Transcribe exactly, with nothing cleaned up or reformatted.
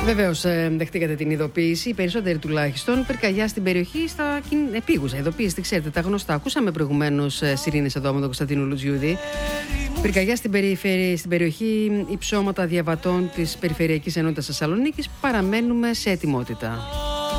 Βεβαίως, δεχτήκατε την ειδοποίηση. Οι περισσότεροι τουλάχιστον. Πυρκαγιά στην περιοχή, στα επίγουσα ειδοποίηση. Ξέρετε, τα γνωστά. Ακούσαμε προηγουμένως σιρήνες εδώ με τον Κωνσταντίνο Λουτζιούδη. Πυρκαγιά στην, περιφέρει, στην περιοχή υψώματα διαβατών της Περιφερειακής Ενότητας Θεσσαλονίκης. Παραμένουμε σε ετοιμότητα.